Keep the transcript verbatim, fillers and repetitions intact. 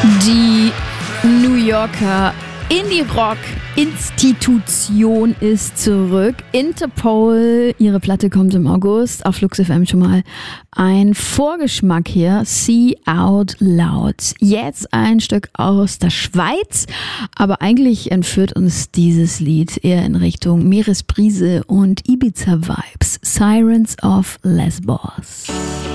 Die New Yorker Indie-Rock-Institution ist zurück. Interpol, ihre Platte kommt im August. Auf Flux F M schon mal ein Vorgeschmack hier. See Out Loud. Jetzt ein Stück aus der Schweiz. Aber eigentlich entführt uns dieses Lied eher in Richtung Meeresbrise und Ibiza-Vibes. Sirens of Lesbos.